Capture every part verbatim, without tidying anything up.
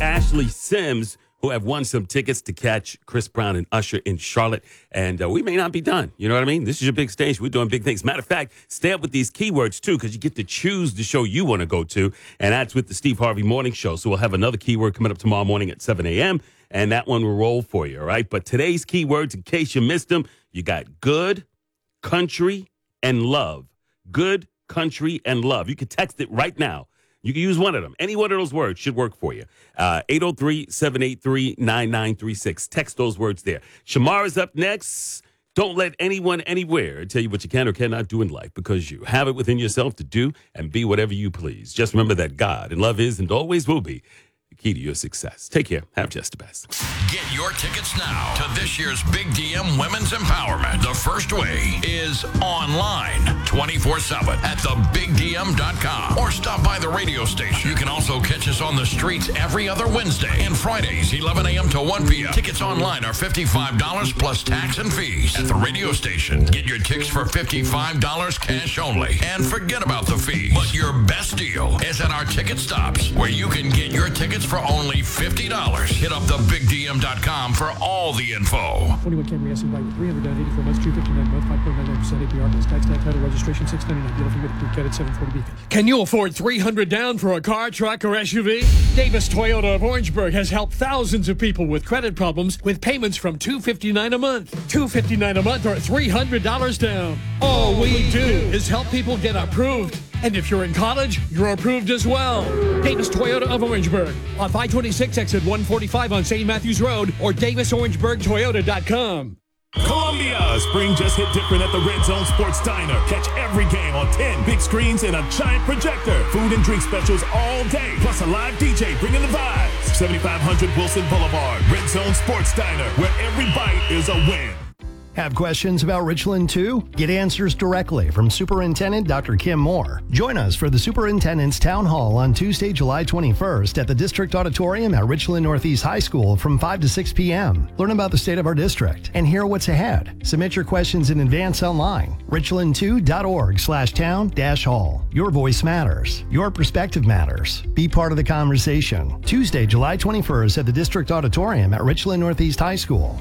Ashley Sims, who have won some tickets to catch Chris Brown and Usher in Charlotte. And uh, we may not be done. You know what I mean? This is your big stage. We're doing big things. Matter of fact, stay up with these keywords, too, because you get to choose the show you want to go to. And that's with the Steve Harvey Morning Show. So we'll have another keyword coming up tomorrow morning at seven a.m., and that one will roll for you, all right? But today's keywords, in case you missed them, you got good, country, and love. Good, country, and love. You can text it right now. You can use one of them. Any one of those words should work for you. Uh, eight oh three, seven eight three, nine nine three six. Text those words there. Shamar is up next. Don't let anyone anywhere tell you what you can or cannot do in life, because you have it within yourself to do and be whatever you please. Just remember that God and love is and always will be the key to your success. Take care. Have just the best. Get your tickets now to this year's Big D M Women's Empowerment. The first way is online, twenty-four seven at the big d m dot com, or stop by the radio station. You can also catch us on the streets every other Wednesday and Fridays, eleven a.m. to one p.m. Tickets online are fifty-five dollars plus tax and fees. At the radio station, get your tickets for fifty-five dollars cash only, and forget about the fees. But your best deal is at our ticket stops, where you can get your tickets for only fifty dollars. Hit up the big d m dot com for all the info. twenty-one Camry S U V, three hundred down, eighty-four months, two fifty-nine a month, five point nine nine percent A P R plus tax, tax title registration, six ninety-nine. Dealer fee with credit, seven forty B. Can you afford three hundred down for a car, truck, or S U V? Davis Toyota of Orangeburg has helped thousands of people with credit problems with payments from two fifty-nine a month, two fifty-nine a month, or three hundred dollars down. All we do is help people get approved. And if you're in college, you're approved as well. Davis Toyota of Orangeburg on five twenty-six exit one forty-five on Saint Matthews Road, or davis orangeburg toyota dot com. Columbia! Spring just hit different at the Red Zone Sports Diner. Catch every game on ten big screens and a giant projector. Food and drink specials all day, plus a live D J bringing the vibes. seventy-five hundred Wilson Boulevard. Red Zone Sports Diner, where every bite is a win. Have questions about Richland two? Get answers directly from Superintendent Doctor Kim Moore. Join us for the Superintendent's Town Hall on Tuesday, July twenty-first at the District Auditorium at Richland Northeast High School from five to six p.m. Learn about the state of our district and hear what's ahead. Submit your questions in advance online. richland two dot org slash town dash hall. Your voice matters. Your perspective matters. Be part of the conversation. Tuesday, July twenty-first at the District Auditorium at Richland Northeast High School.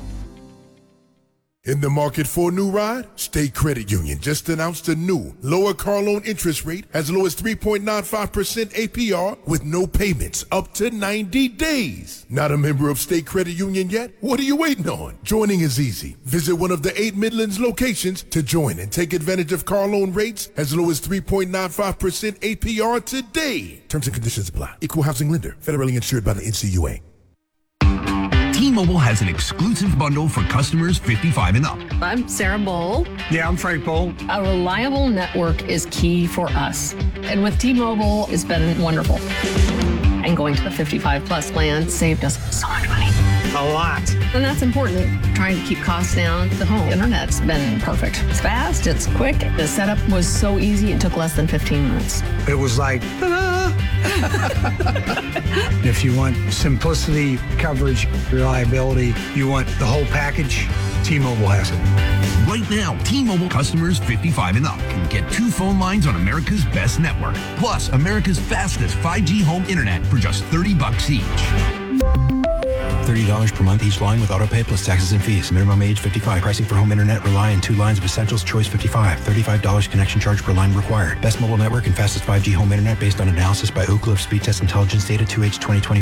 In the market for a new ride? State Credit Union just announced a new lower car loan interest rate as low as three point nine five percent A P R with no payments up to ninety days. Not a member of State Credit Union yet? What are you waiting on? Joining is easy. Visit one of the eight Midlands locations to join and take advantage of car loan rates as low as three point nine five percent A P R today. Terms and conditions apply. Equal housing lender. Federally insured by the N C U A. T-Mobile has an exclusive bundle for customers fifty-five and up. I'm Sarah Bowl. Yeah, I'm Frank Bowl. A reliable network is key for us. And with T-Mobile, it's been wonderful. And going to the fifty-five plus plan saved us so much money. A lot. And that's important. Trying to keep costs down. The home internet's been perfect. It's fast, it's quick. The setup was so easy, it took less than fifteen minutes. It was like, ta-da! If you want simplicity, coverage, reliability, you want the whole package, T-Mobile has it. Right now, T-Mobile customers fifty-five and up can get two phone lines on America's best network, plus America's fastest five G home internet for just thirty bucks each. thirty dollars per month each line with autopay plus taxes and fees. Minimum age fifty-five. Pricing for home internet rely on two lines of Essentials Choice fifty-five. thirty-five dollars connection charge per line required. Best mobile network and fastest five G home internet based on analysis by Ookla of Speed Test Intelligence Data two H twenty twenty.